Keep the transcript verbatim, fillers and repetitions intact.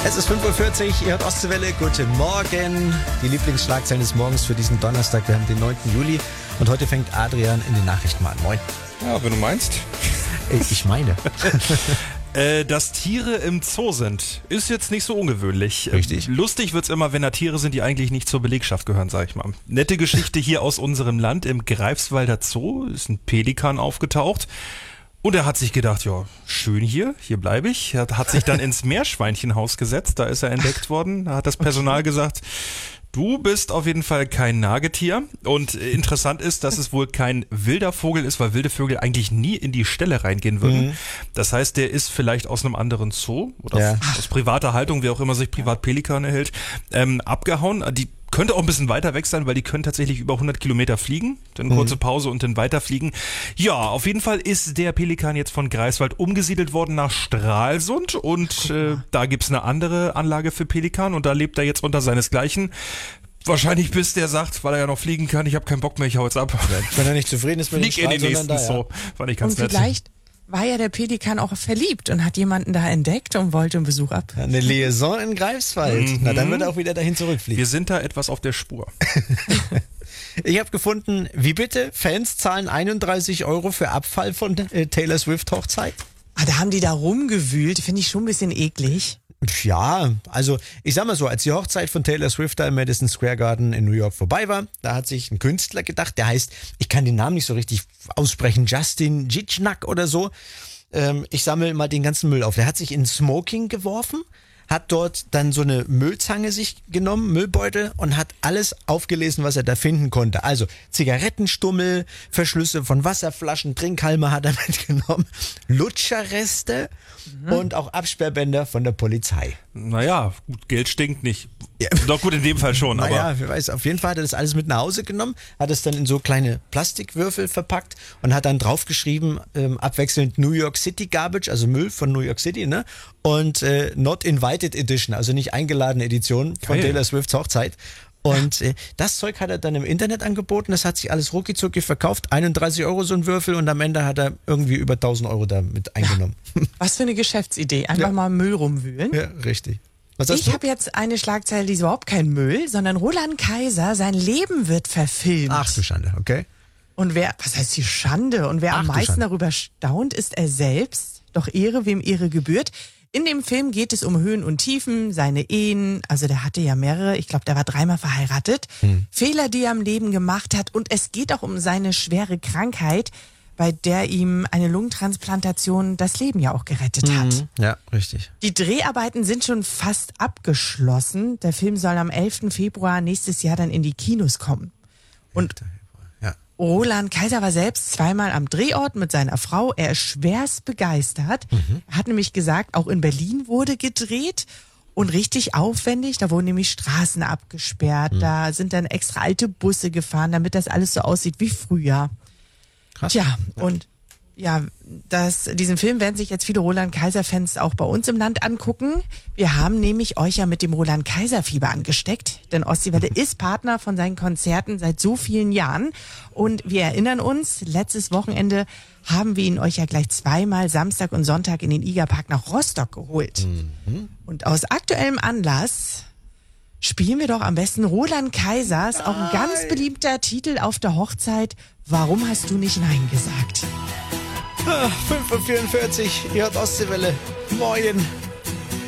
Es ist fünf Uhr vierzig, ihr hört Ostseewelle, guten Morgen. Die Lieblingsschlagzeilen des Morgens für diesen Donnerstag, wir haben den neunten Juli und heute fängt Adrian in den Nachrichten mal an. Moin. Ja, wenn du meinst. Ich meine. äh, dass Tiere im Zoo sind, ist jetzt nicht so ungewöhnlich. Richtig. Lustig wird's immer, wenn da Tiere sind, die eigentlich nicht zur Belegschaft gehören, sag ich mal. Nette Geschichte hier aus unserem Land. Im Greifswalder Zoo ist ein Pelikan aufgetaucht. Und er hat sich gedacht, ja, schön hier, hier bleibe ich. Er hat sich dann ins Meerschweinchenhaus gesetzt, da ist er entdeckt worden. Da hat das Personal gesagt, du bist auf jeden Fall kein Nagetier. Und interessant ist, dass es wohl kein wilder Vogel ist, weil wilde Vögel eigentlich nie in die Ställe reingehen würden. Mhm. Das heißt, der ist vielleicht aus einem anderen Zoo oder ja. aus privater Haltung, wer auch immer sich privat Pelikane hält, ähm, abgehauen. Die könnte auch ein bisschen weiter weg sein, weil die können tatsächlich über hundert Kilometer fliegen. Dann kurze Pause und dann weiterfliegen. Ja, auf jeden Fall ist der Pelikan jetzt von Greifswald umgesiedelt worden nach Stralsund. Und äh, da gibt's eine andere Anlage für Pelikan und da lebt er jetzt unter seinesgleichen. Wahrscheinlich bis der sagt, weil er ja noch fliegen kann, ich habe keinen Bock mehr, ich hau jetzt ab. Wenn er nicht zufrieden ist mit dem Flieg in den nächsten da, Zoo. Ja. Fand ich ganz und nett. Vielleicht war ja der Pelikan auch verliebt und hat jemanden da entdeckt und wollte einen Besuch ab. Eine Liaison in Greifswald. Mhm. Na, dann wird er auch wieder dahin zurückfliegen. Wir sind da etwas auf der Spur. Ich habe gefunden, wie bitte? Fans zahlen einunddreißig Euro für Abfall von äh, Taylor Swift Hochzeit? Ah, da haben die da rumgewühlt. Finde ich schon ein bisschen eklig. Ja, also ich sag mal so, als die Hochzeit von Taylor Swift da im Madison Square Garden in New York vorbei war, da hat sich ein Künstler gedacht, der heißt, ich kann den Namen nicht so richtig aussprechen, Justin Jitschnack oder so. Ähm, ich sammle mal den ganzen Müll auf. Der hat sich in Smoking geworfen, hat dort dann so eine Müllzange sich genommen, Müllbeutel, und hat alles aufgelesen, was er da finden konnte. Also Zigarettenstummel, Verschlüsse von Wasserflaschen, Trinkhalme hat er mitgenommen, Lutscherreste mhm. und auch Absperrbänder von der Polizei. Naja, gut, Geld stinkt nicht. Ja. Doch gut, in dem Fall schon. Naja, aber wer weiß, auf jeden Fall hat er das alles mit nach Hause genommen, hat es dann in so kleine Plastikwürfel verpackt und hat dann draufgeschrieben, ähm, abwechselnd New York City Garbage, also Müll von New York City, ne? Und äh, Not Invited Edition, also nicht eingeladene Edition von Geil. Taylor Swifts Hochzeit. Und äh, das Zeug hat er dann im Internet angeboten, das hat sich alles rucki-zucki verkauft, einunddreißig Euro so ein Würfel, und am Ende hat er irgendwie über tausend Euro damit eingenommen. Ja. Was für eine Geschäftsidee, einfach ja. mal Müll rumwühlen. Ja, richtig. Was hast ich du? habe jetzt eine Schlagzeile, die ist überhaupt kein Müll, sondern Roland Kaiser, sein Leben wird verfilmt. Ach du Schande, okay. Und wer, was heißt die Schande? Und wer Ach, am meisten darüber staunt, ist er selbst. Doch Ehre, wem Ehre gebührt. In dem Film geht es um Höhen und Tiefen, seine Ehen, also der hatte ja mehrere, ich glaube, der war dreimal verheiratet, hm. Fehler, die er im Leben gemacht hat, und es geht auch um seine schwere Krankheit, bei der ihm eine Lungentransplantation das Leben ja auch gerettet hat. Mhm. Ja, richtig. Die Dreharbeiten sind schon fast abgeschlossen. Der Film soll am elften Februar nächstes Jahr dann in die Kinos kommen. Und ja. Roland Kaiser war selbst zweimal am Drehort mit seiner Frau. Er ist schwerst begeistert. Mhm. Er hat nämlich gesagt, auch in Berlin wurde gedreht. Und richtig aufwendig, da wurden nämlich Straßen abgesperrt. Mhm. Da sind dann extra alte Busse gefahren, damit das alles so aussieht wie früher. Krass. Tja, und ja, das, diesen Film werden sich jetzt viele Roland-Kaiser-Fans auch bei uns im Land angucken. Wir haben nämlich euch ja mit dem Roland-Kaiser-Fieber angesteckt, denn Ostseewelle ist Partner von seinen Konzerten seit so vielen Jahren. Und wir erinnern uns, letztes Wochenende haben wir ihn euch ja gleich zweimal Samstag und Sonntag in den Igerpark nach Rostock geholt. Mhm. Und aus aktuellem Anlass spielen wir doch am besten Roland Kaisers, auch ein ganz beliebter Titel auf der Hochzeit. Warum hast du nicht Nein gesagt? fünf Uhr vierundvierzig, ihr hört Ostseewelle. Moin.